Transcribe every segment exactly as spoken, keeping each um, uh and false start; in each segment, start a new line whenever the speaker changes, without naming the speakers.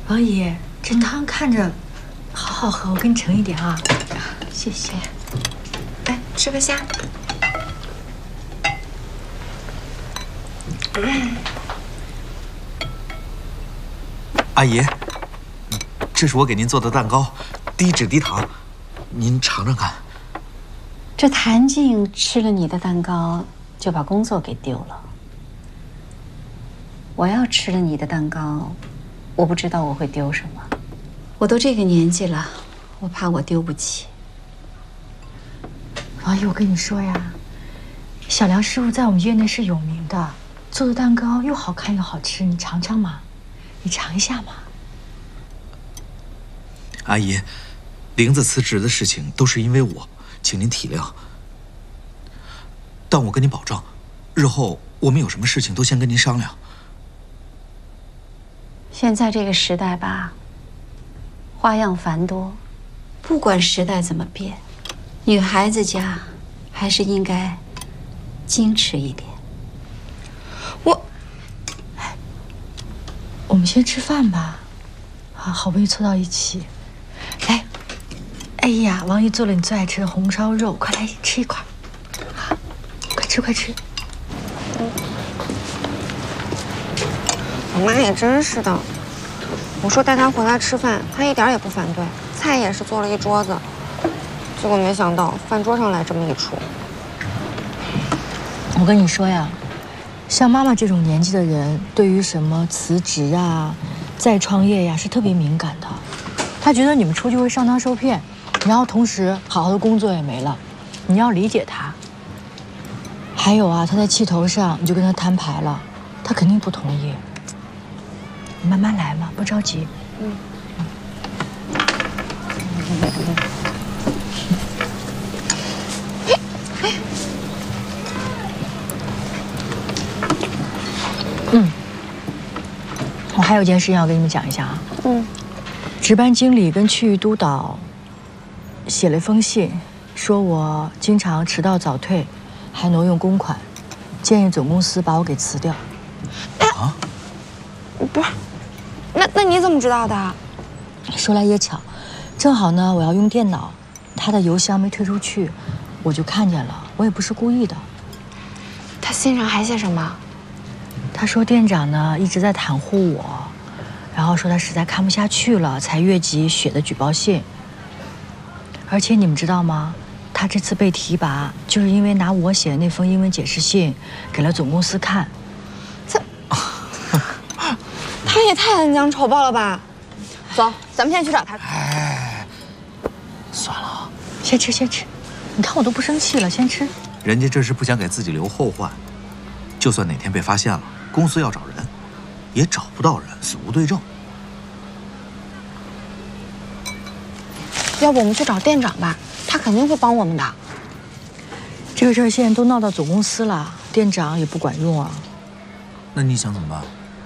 王姨，这汤看着好好喝，我给你盛一点啊。
谢谢。来，吃个虾。
阿姨，这是我给您做的蛋糕，低脂低糖，您尝尝看。
这谭静吃了你的蛋糕，就把工作给丢了。我要吃了你的蛋糕，我不知道我会丢什么。我都这个年纪了，我怕我丢不起。
王姨，我跟你说呀，小梁师傅在我们业内是有名的，做的蛋糕又好看又好吃，你尝尝嘛，你尝一下嘛。
阿姨，玲子辞职的事情都是因为我，请您体谅。但我跟您保证，日后我们有什么事情都先跟您商量。
现在这个时代吧，花样繁多，不管时代怎么变，女孩子家还是应该矜持一点。
我，哎，我们先吃饭吧，啊，好不容易凑到一起，来，哎呀，王姨做了你最爱吃的红烧肉，快来吃一块，啊，快吃快吃。
我妈也真是的，我说带她回来吃饭，她一点也不反对，菜也是做了一桌子，结果没想到饭桌上来这么一出。
我跟你说呀，像妈妈这种年纪的人，对于什么辞职啊、再创业呀，是特别敏感的。她觉得你们出去会上当受骗，然后同时好好的工作也没了，你要理解她。还有啊，她在气头上，你就跟她摊牌了，她肯定不同意。你慢慢来嘛，不着急。嗯。嗯，我还有件事情要跟你们讲一下啊。嗯，值班经理跟区域督导写了一封信，说我经常迟到早退，还挪用公款，建议总公司把我给辞掉。
啊？不是，那那你怎么知道的？
说来也巧，正好呢，我要用电脑，他的邮箱没推出去，我就看见了，我也不是故意的。
他信上还写什么？
他说店长呢一直在袒护我，然后说他实在看不下去了，才越级写的举报信。而且你们知道吗？他这次被提拔，就是因为拿我写的那封英文解释信给了总公司看。
这，他也太恩将仇报了吧！走，咱们现在去找他。
哎，算了，
先吃先吃，你看我都不生气了，先吃。
人家这是不想给自己留后患，就算哪天被发现了，公司要找人，也找不到人，死无对证。
要不我们去找店长吧，他肯定会帮我们的。
这个事儿现在都闹到总公司了，店长也不管用啊。
那你想怎么办？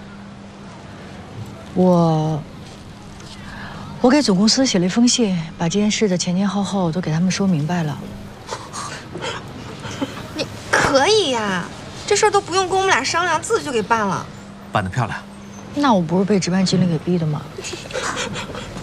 我我给总公司写了一封信，把这件事的前前后后都给他们说明白了。
你可以呀，这事儿都不用跟我们俩商量，自己就给办了。
办得漂亮。
那我不是被值班经理给逼的吗？